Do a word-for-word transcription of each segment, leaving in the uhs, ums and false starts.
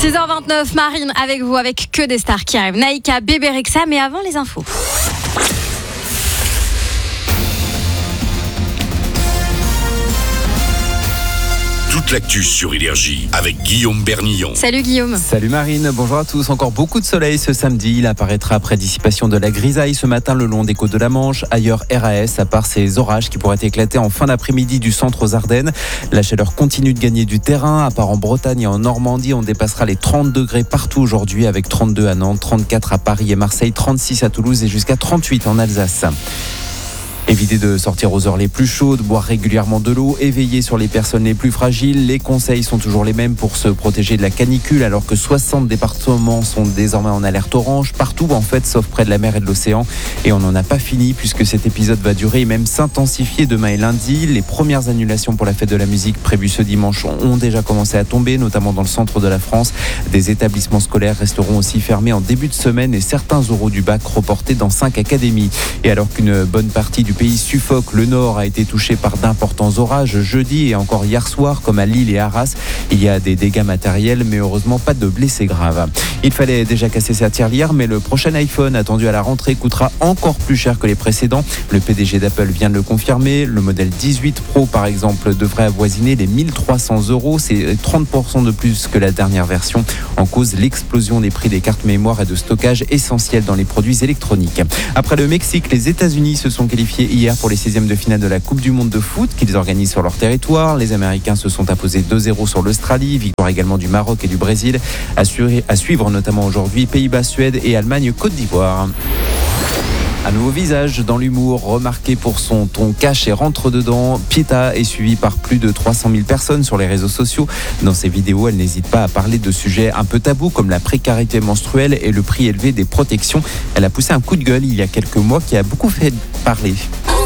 six heures vingt-neuf, Marine avec vous, avec que des stars qui arrivent. Naïka, Bébé Rexha, mais avant les infos. Toute l'actu sur Énergie avec Guillaume Bernillon. Salut Guillaume. Salut Marine, bonjour à tous. Encore beaucoup de soleil ce samedi. Il apparaîtra après dissipation de la grisaille ce matin le long des côtes de la Manche. Ailleurs R A S, à part ces orages qui pourraient éclater en fin d'après-midi du centre aux Ardennes. La chaleur continue de gagner du terrain. À part en Bretagne et en Normandie, on dépassera les trente degrés partout aujourd'hui avec trente-deux à Nantes, trente-quatre à Paris et Marseille, trente-six à Toulouse et jusqu'à trente-huit en Alsace. Évitez de sortir aux heures les plus chaudes, boire régulièrement de l'eau et veiller sur les personnes les plus fragiles. Les conseils sont toujours les mêmes pour se protéger de la canicule alors que soixante départements sont désormais en alerte orange, partout en fait, sauf près de la mer et de l'océan. Et on n'en a pas fini puisque cet épisode va durer et même s'intensifier demain et lundi. Les premières annulations pour la fête de la musique prévues ce dimanche ont déjà commencé à tomber, notamment dans le centre de la France. Des établissements scolaires resteront aussi fermés en début de semaine et certains oraux du bac reportés dans cinq académies. Et alors qu'une bonne partie du pays suffoque, le Nord a été touché par d'importants orages jeudi et encore hier soir, comme à Lille et Arras. Il y a des dégâts matériels, mais heureusement pas de blessés graves. Il fallait déjà casser sa tirelire, mais le prochain iPhone attendu à la rentrée coûtera encore plus cher que les précédents. Le P D G d'Apple vient de le confirmer. Le modèle dix-huit Pro, par exemple, devrait avoisiner les mille trois cents euros. C'est trente pour cent de plus que la dernière version. En cause, l'explosion des prix des cartes mémoire et de stockage essentielles dans les produits électroniques. Après le Mexique, les États-Unis se sont qualifiés hier pour les seizièmes de finale de la Coupe du Monde de foot qu'ils organisent sur leur territoire. Les Américains se sont imposés deux zéro sur l'Australie, victoire également du Maroc et du Brésil. Assuré, à suivre notamment aujourd'hui Pays-Bas, Suède et Allemagne, Côte d'Ivoire. Un nouveau visage dans l'humour, remarqué pour son ton cash et rentre-dedans. Pita est suivie par plus de trois cent mille personnes sur les réseaux sociaux. Dans ses vidéos, elle n'hésite pas à parler de sujets un peu tabous comme la précarité menstruelle et le prix élevé des protections. Elle a poussé un coup de gueule il y a quelques mois qui a beaucoup fait parler.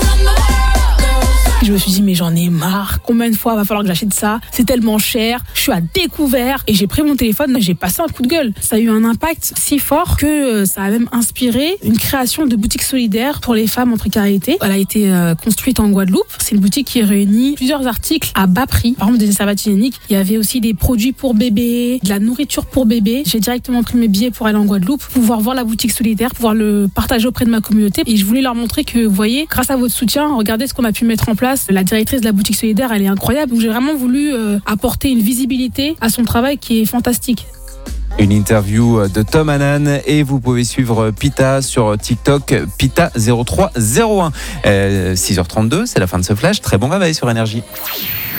Je me suis dit, mais j'en ai marre. Combien de fois va falloir que j'achète ça? C'est tellement cher. Je suis à découvert. Et j'ai pris mon téléphone, j'ai passé un coup de gueule. Ça a eu un impact si fort que ça a même inspiré une création de boutique solidaire pour les femmes en précarité. Elle a été construite en Guadeloupe. C'est une boutique qui réunit plusieurs articles à bas prix. Par exemple, des serviettes hygiéniques. Il y avait aussi des produits pour bébés, de la nourriture pour bébés. J'ai directement pris mes billets pour aller en Guadeloupe, pouvoir voir la boutique solidaire, pouvoir le partager auprès de ma communauté. Et je voulais leur montrer que, vous voyez, grâce à votre soutien, regardez ce qu'on a pu mettre en place. La directrice de la boutique solidaire, elle est incroyable. Donc j'ai vraiment voulu euh, apporter une visibilité à son travail qui est fantastique. Une interview de Tom Hannan et vous pouvez suivre Pita sur TikTok, Pita zéro trois zéro un. Euh, six heures trente-deux, c'est la fin de ce flash. Très bon réveil sur Énergie.